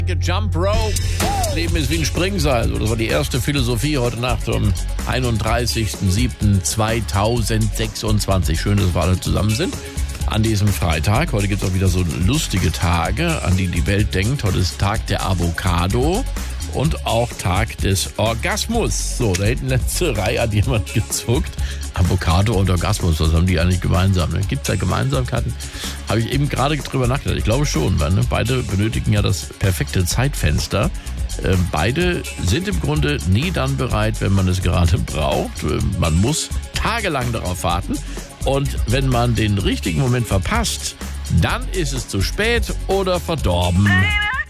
Jump Rope. Das Leben ist wie ein Springseil. Das war die erste Philosophie heute Nacht am 31.07.2026. Schön, dass wir alle zusammen sind an diesem Freitag. Heute gibt es auch wieder so lustige Tage, an die die Welt denkt. Heute ist Tag der Avocado und auch Tag des Orgasmus. So, da hinten letzte Reihe hat jemand gezuckt. Avocado und Orgasmus, was haben die eigentlich gemeinsam? Gibt es da Gemeinsamkeiten? Habe ich eben gerade drüber nachgedacht. Ich glaube schon, weil beide benötigen ja das perfekte Zeitfenster. Beide sind im Grunde nie dann bereit, wenn man es gerade braucht. Man muss tagelang darauf warten. Und wenn man den richtigen Moment verpasst, dann ist es zu spät oder verdorben.